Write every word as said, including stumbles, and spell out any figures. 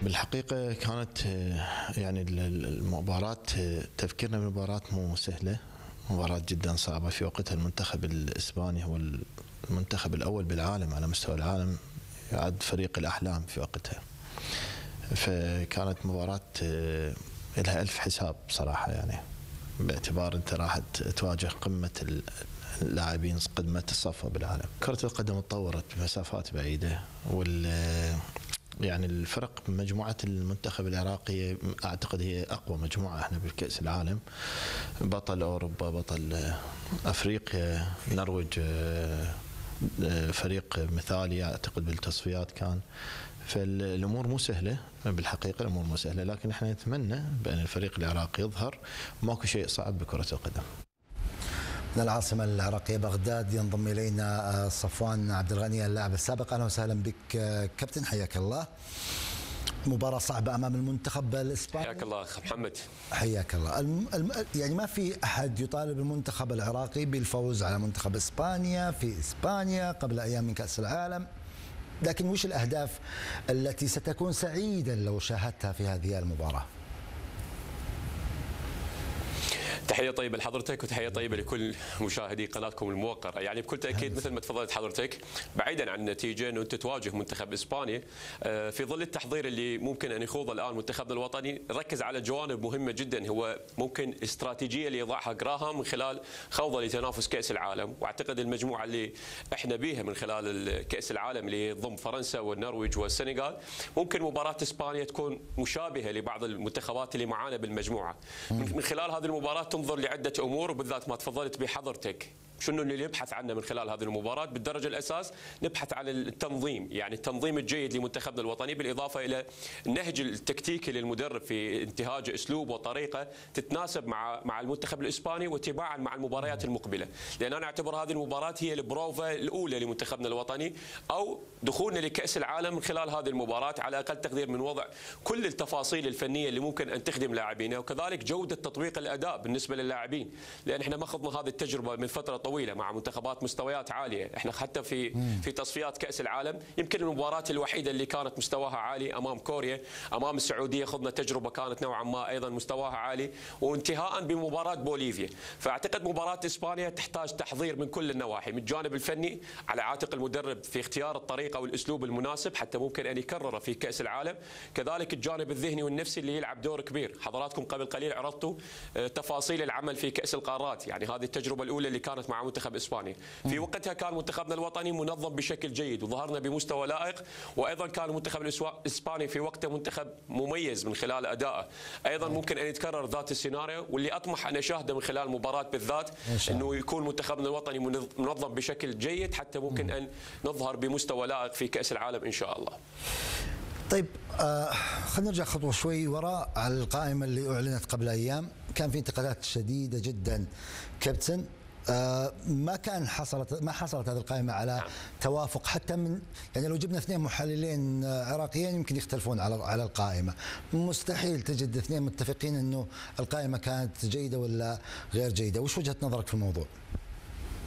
بالحقيقة كانت يعني المباراة، تفكيرنا بالمباراة مو سهلة، مباراة جدا صعبة. في وقتها المنتخب الإسباني هو المنتخب الأول بالعالم على مستوى العالم، يعد فريق الأحلام في وقتها. فكانت مباراة لها ألف حساب صراحة، يعني باعتبار أنت راح تواجه قمة اللاعبين، قمة الصفوة بالعالم. كرة القدم تطورت بمسافات بعيدة، وال يعني الفرق بمجموعة المنتخب العراقي أعتقد هي أقوى مجموعة احنا بالكأس العالم، بطل أوروبا، بطل أفريقيا، النرويج فريق مثالي أعتقد بالتصفيات كان. فالأمور مو سهلة بالحقيقة، الأمور مو سهلة، لكن احنا نتمنى بأن الفريق العراقي يظهر، ماكو شيء صعب بكرة القدم. من العاصمة العراقية بغداد ينضم إلينا صفوان عبد الغني اللاعب السابق. أهلا وسهلا بك كابتن، حياك الله. مباراة صعبة أمام المنتخب الإسباني. حياك الله أخ محمد. حياك الله. الم... الم... يعني ما في أحد يطالب المنتخب العراقي بالفوز على منتخب إسبانيا في إسبانيا قبل أيام من كأس العالم، لكن وش الأهداف التي ستكون سعيدا لو شاهدتها في هذه المباراة؟ تحية طيبة لحضرتك وتحية طيبة لكل مشاهدي قناتكم الموقرة. يعني بكل تأكيد مثل ما تفضلت حضرتك، بعيدا عن النتيجة انه انت تواجه منتخب اسبانيا في ظل التحضير اللي ممكن ان يخوضه الان منتخبنا الوطني، ركز على جوانب مهمة جدا، هو ممكن استراتيجية اللي يضعها جراهام من خلال خوضه لتنافس كأس العالم. واعتقد المجموعة اللي احنا بيها من خلال كأس العالم اللي يضم فرنسا والنرويج والسنغال، ممكن مباراة اسبانيا تكون مشابهة لبعض المنتخبات اللي معانا بالمجموعة. من خلال هذه المباراة تنظر لعدة أمور، وبالذات ما تفضلت بحضرتك شنو اللي نبحث عنه من خلال هذه المباراة. بالدرجة الأساس نبحث عن التنظيم، يعني التنظيم الجيد لمنتخبنا الوطني، بالإضافة إلى النهج التكتيكي للمدرب في انتهاج أسلوب وطريقة تتناسب مع مع المنتخب الإسباني وتباعا مع المباريات المقبلة. لأن أنا أعتبر هذه المباراة هي البروفا الأولى لمنتخبنا الوطني، أو دخولنا لكأس العالم من خلال هذه المباراة، على أقل تقدير من وضع كل التفاصيل الفنية اللي ممكن أن تخدم لاعبينا، وكذلك جودة تطبيق الأداء بالنسبة للاعبين، لأن احنا ما خضنا هذه التجربة من فترة طويله مع منتخبات مستويات عاليه. احنا حتى في مم. في تصفيات كاس العالم يمكن المباراه الوحيده اللي كانت مستواها عالي امام كوريا، امام السعوديه خضنا تجربه كانت نوعا ما ايضا مستواها عالي، وانتهاء بمباراه بوليفيا. فاعتقد مباراه اسبانيا تحتاج تحضير من كل النواحي، من الجانب الفني على عاتق المدرب في اختيار الطريقه والاسلوب المناسب حتى ممكن ان يكرره في كاس العالم، كذلك الجانب الذهني والنفسي اللي يلعب دور كبير. حضراتكم قبل قليل عرضتوا تفاصيل العمل في كاس القارات، يعني هذه التجربه الاولى اللي كانت مع منتخب اسبانيا. في وقتها كان منتخبنا الوطني منظم بشكل جيد وظهرنا بمستوى لائق، وايضا كان المنتخب الاسباني في وقته منتخب مميز من خلال ادائه. ايضا ممكن ان يتكرر ذات السيناريو، واللي اطمح ان اشاهده من خلال المباراه بالذات انه يكون منتخبنا الوطني منظم بشكل جيد حتى ممكن ان نظهر بمستوى لائق في كاس العالم ان شاء الله. طيب آه خلينا نرجع خطوه شوي وراء على القائمه اللي اعلنت قبل ايام. كان في انتقادات شديده جدا كابتن، آه ما كان حصلت ما حصلت هذه القائمه على توافق، حتى من يعني لو جبنا اثنين محللين عراقيين يمكن يختلفون على على القائمه، مستحيل تجد اثنين متفقين انه القائمه كانت جيده ولا غير جيده. وش وجهه نظرك في الموضوع؟